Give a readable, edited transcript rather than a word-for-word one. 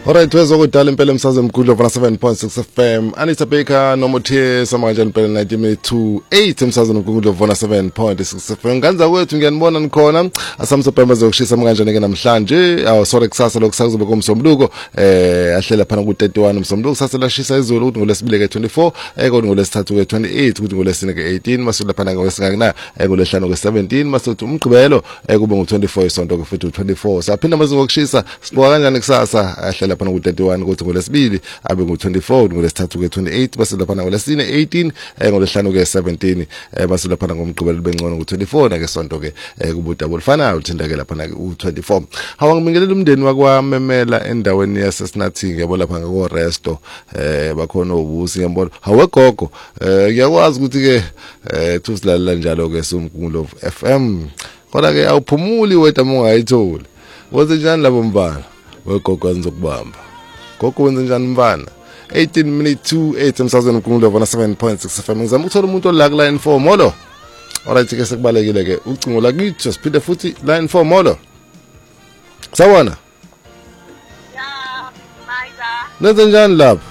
Alright, wezokudala impela emsazweni mkhulu of 7.6 FM. Anita Baker nomothe samanje impela 90 minutes to 8 emsazweni mkhulu of 7.6 FM. Nganza kwethu ngiyanibona nikhona. Asamsopemba zokushisa kanjani ke namhlanje. Sorry kusasa lokusakuza komsombuluko ahlela phana ku 31 umsombuluko kusasa lashisa izulu ukuthi ngolesibili ke 24 kodwa ngolesithathu ke 28 ukuthi ngolesine ke 18 masula phana ngolesingakina ngolesihlanu ke 17 masuthi umgqibelo kube ngu24 isonto ke futhi 24 saphinda mazingo kushisa sibuka kanjani kusasa ahlela lapha ku31 ukuthi ngolesibili abe ngu24 ngolesithathu ke 28 base lapha ngolesine 18 ngolesihlanu ke 17 base lapha ngomgqibelo bengcono ku24 na ke sonto ke kubuda bulfana uthinda ke lapha ku24 hawa ngibingelela umndeni wakwamemela endaweni yasesinathi ngiyabo lapha ngako resto bakhona ubusi ngiyabona hawe gogo ngiyakwazi ukuthi ke thusilalela njalo ke somkhulu FM kodwa ke awuphumuli wethu ungayitholi wenze njani labo mbala wegogo anizokubamba gogo wenze njani mfana 18 minutes to 8 emsazweni mkhulu of 7.6 FM ngizama ukuthola umuntu ola ku line 4 molo alright ke sekubalekile ke ucingo la kithi siphinde futhi line 4 molo sawona ya maiza nenze njani lapha